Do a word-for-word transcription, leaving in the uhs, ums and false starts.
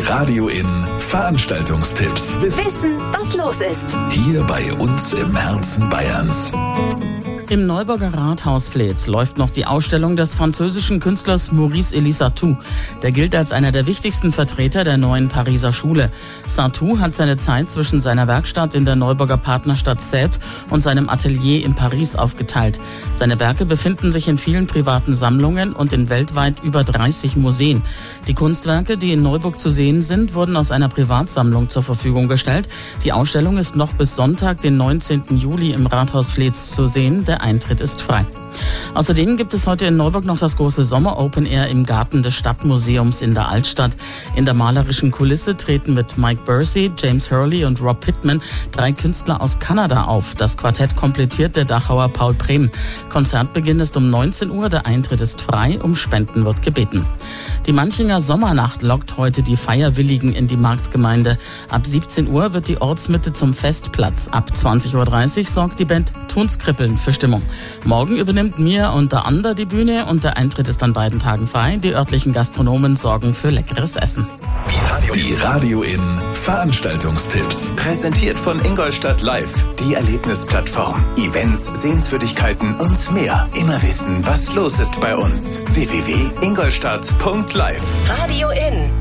Radio In Veranstaltungstipps. Wissen, was los ist. Hier bei uns im Herzen Bayerns. Im Neuburger Rathaus Flez läuft noch die Ausstellung des französischen Künstlers Maurice Elie Satou. Der gilt als einer der wichtigsten Vertreter der neuen Pariser Schule. Satou hat seine Zeit zwischen seiner Werkstatt in der Neuburger Partnerstadt Sète und seinem Atelier in Paris aufgeteilt. Seine Werke befinden sich in vielen privaten Sammlungen und in weltweit über dreißig Museen. Die Kunstwerke, die in Neuburg zu sehen sind, wurden aus einer Privatsammlung zur Verfügung gestellt. Die Ausstellung ist noch bis Sonntag, den neunzehnten Juli im Rathaus Flez zu sehen. Der Eintritt ist frei. Außerdem gibt es heute in Neuburg noch das große Sommer-Open Air im Garten des Stadtmuseums in der Altstadt. In der malerischen Kulisse treten mit Mike Bursey, James Hurley und Rob Pittman drei Künstler aus Kanada auf. Das Quartett komplettiert der Dachauer Paul Brehm. Konzertbeginn ist um neunzehn Uhr, der Eintritt ist frei, um Spenden wird gebeten. Die Manchinger Sommernacht lockt heute die Feierwilligen in die Marktgemeinde. Ab siebzehn Uhr wird die Ortsmitte zum Festplatz. Ab zwanzig Uhr dreißig sorgt die Band Tunskrippeln für Stimmung. Morgen übernimmt Mir und der Ander die Bühne und der Eintritt ist an beiden Tagen frei. Die örtlichen Gastronomen sorgen für leckeres Essen. Die Radio In Veranstaltungstipps. Präsentiert von Ingolstadt Live, die Erlebnisplattform. Events, Sehenswürdigkeiten und mehr. Immer wissen, was los ist bei uns. w w w punkt ingolstadt punkt live. Radio In.